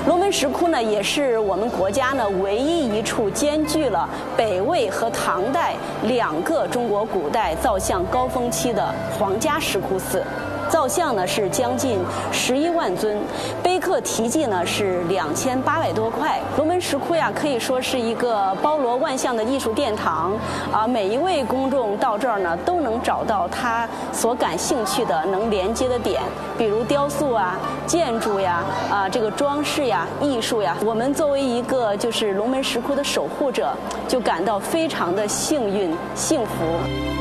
龙门石窟呢，也是我们国家呢唯一一处兼具了北魏和唐代2个中国古代造像高峰期的皇家石窟寺。造像呢是将近11万尊，碑刻题记呢是2800多块。龙门石窟呀，可以说是一个包罗万象的艺术殿堂啊，每一位公众到这儿呢，都能找到他所感兴趣的能连接的点，比如雕塑啊、建筑呀、这个装饰呀、艺术呀。我们作为一个就是龙门石窟的守护者，就感到非常的幸运、幸福。